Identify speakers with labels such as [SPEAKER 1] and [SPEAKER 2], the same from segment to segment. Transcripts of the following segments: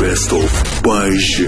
[SPEAKER 1] Best of Bay J.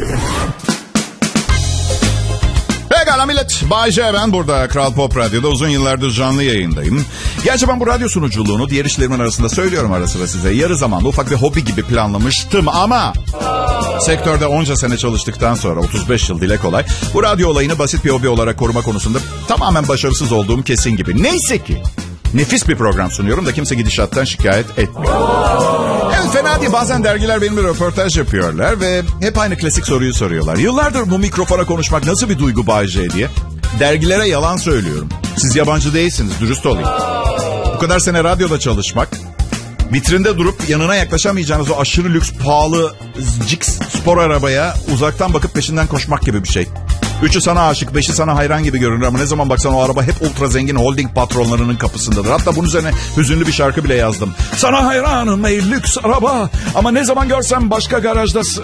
[SPEAKER 2] Pekala millet, Bay J ben burada Kral Pop Radyo'da uzun yıllardır canlı yayındayım. Gerçi ben bu radyo sunuculuğunu diğer işlerimin arasında söylüyorum ara sıra size. Yarı zamanlı ufak bir hobi gibi planlamıştım ama sektörde onca sene çalıştıktan sonra 35 yıl dile kolay. Bu radyo olayını basit bir hobi olarak koruma konusunda tamamen başarısız olduğum kesin gibi. Neyse ki nefis bir program sunuyorum da kimse gidişattan şikayet etmiyor. Evet fena değil, bazen dergiler benimle röportaj yapıyorlar ve hep aynı klasik soruyu soruyorlar. Yıllardır bu mikrofona konuşmak nasıl bir duygu Bay J diye. Dergilere yalan söylüyorum. Siz yabancı değilsiniz, dürüst olayım. Bu kadar sene radyoda çalışmak, vitrinde durup yanına yaklaşamayacağınız o aşırı lüks, pahalı, cix spor arabaya uzaktan bakıp peşinden koşmak gibi bir şey. 3'ü sana aşık, 5'i sana hayran gibi görünür ama ne zaman baksan o araba hep ultra zengin holding patronlarının kapısındadır. Hatta bunun üzerine hüzünlü bir şarkı bile yazdım. Sana hayranım ey lüks araba ama ne zaman görsem başka garajdasın.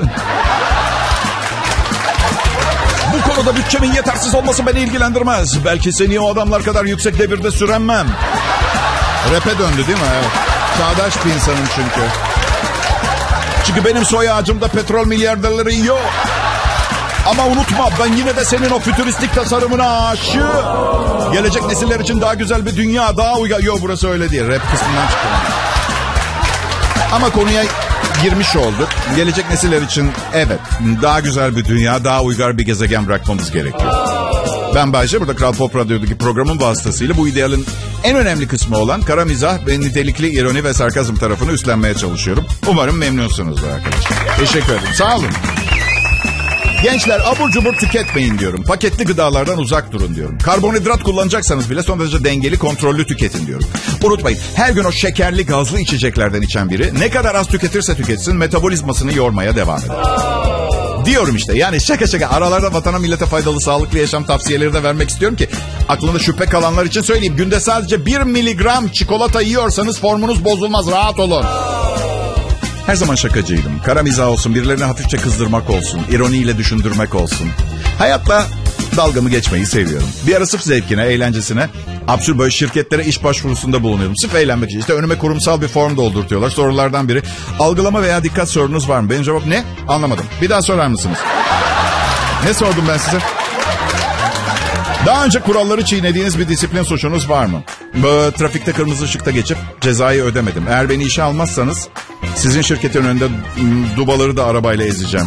[SPEAKER 2] Bu konuda bütçemin yetersiz olması beni ilgilendirmez. Belki seni o adamlar kadar yüksek devirde süremem. Rap'e döndü değil mi? Evet. Çağdaş bir insanım çünkü. Çünkü benim soy ağacımda petrol milyarderleri yok. Ama unutma, ben yine de senin o fütüristik tasarımına aşığım. Gelecek nesiller için daha güzel bir dünya, daha uygar... Yok burası öyle değil, rap kısmından çıkıyorum. Ama konuya girmiş olduk. Gelecek nesiller için evet, daha güzel bir dünya, daha uygar bir gezegen bırakmamız gerekiyor. Ben Bay J, burada Kral Pop Radyo'daki programın vasıtasıyla bu idealin en önemli kısmı olan kara mizah ve nitelikli ironi ve sarkazm tarafını üstlenmeye çalışıyorum. Umarım memnunsunuzdur arkadaşlar. Teşekkür ederim, sağ olun. Gençler abur cubur tüketmeyin diyorum. Paketli gıdalardan uzak durun diyorum. Karbonhidrat kullanacaksanız bile son derece dengeli, kontrollü tüketin diyorum. Unutmayın, her gün o şekerli, gazlı içeceklerden içen biri ne kadar az tüketirse tüketsin metabolizmasını yormaya devam eder. Diyorum işte, yani şaka aralarda vatana millete faydalı sağlıklı yaşam tavsiyeleri de vermek istiyorum ki aklında şüphe kalanlar için söyleyeyim. Günde sadece 1 miligram çikolata yiyorsanız formunuz bozulmaz, rahat olun. Her zaman şakacıydım. Kara mizah olsun, birilerini hafifçe kızdırmak olsun, ironiyle düşündürmek olsun. Hayatla dalgamı geçmeyi seviyorum. Bir ara sırf zevkine, eğlencesine, absürt böyle şirketlere iş başvurusunda bulunuyorum. Sırf eğlenmek için. İşte önüme kurumsal bir form doldurtuyorlar. Sorulardan biri, algılama veya dikkat sorunuz var mı? Benim cevap ne? Anlamadım. Bir daha sorar mısınız? Ne sordum ben size? Daha önce kuralları çiğnediğiniz bir disiplin suçunuz var mı? Trafikte kırmızı ışıkta geçip cezayı ödemedim. Eğer beni işe almazsanız sizin şirketin önünde dubaları da arabayla ezeceğim.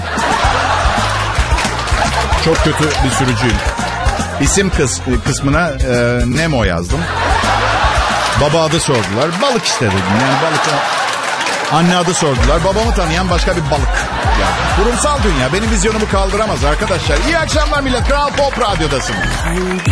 [SPEAKER 2] Çok kötü bir sürücüyüm. İsim kısmına Nemo yazdım. Baba adı sordular. Balık işte dedim. Yani balık. Anne adı sordular. Babamı tanıyan başka bir balık. Yani kurumsal dünya benim vizyonumu kaldıramaz arkadaşlar. İyi akşamlar millet. Kral Pop Radyo'dasınız.